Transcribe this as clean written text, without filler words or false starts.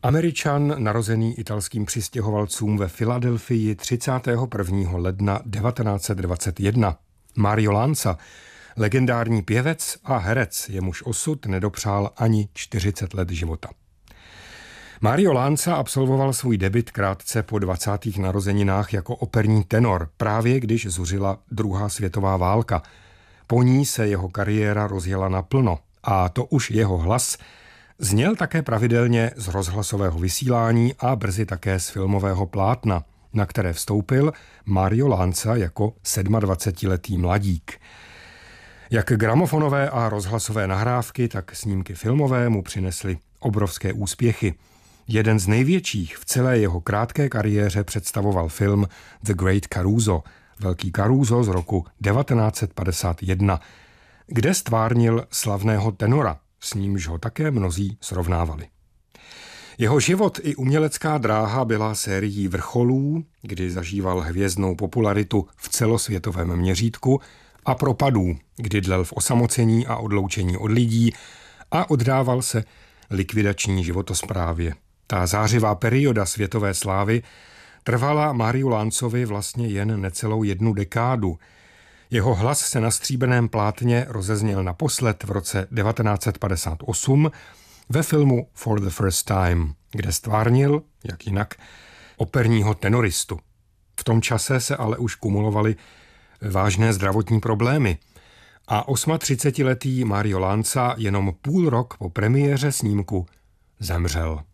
Američan, narozený italským přistěhovalcům ve Filadelfii 31. ledna 1921. Mario Lanza, legendární pěvec a herec, jemuž osud nedopřál ani 40 let života. Mario Lanza absolvoval svůj debut krátce po 20. narozeninách jako operní tenor, právě když zuřila druhá světová válka. Po ní se jeho kariéra rozjela naplno a to už jeho hlas zněl také pravidelně z rozhlasového vysílání a brzy také z filmového plátna, na které vstoupil Mario Lanza jako 27letý mladík. Jak gramofonové a rozhlasové nahrávky, tak snímky filmové mu přinesly obrovské úspěchy. Jeden z největších v celé jeho krátké kariéře představoval film The Great Caruso, Velký Caruso z roku 1951, kde stvárnil slavného tenora, s nímž ho také mnozí srovnávali. Jeho život i umělecká dráha byla sérií vrcholů, kdy zažíval hvězdnou popularitu v celosvětovém měřítku, a propadů, kdy dlel v osamocení a odloučení od lidí a oddával se likvidační životosprávě. Ta zářivá perioda světové slávy trvala Mariu Lanzovi vlastně jen necelou 1 dekádu. Jeho hlas se na stříbrném plátně rozezněl naposled v roce 1958 ve filmu For the First Time, kde stvárnil, jak jinak, operního tenoristu. V tom čase se ale už kumulovaly vážné zdravotní problémy a 38letý Mario Lanza jenom půl rok po premiéře snímku zemřel.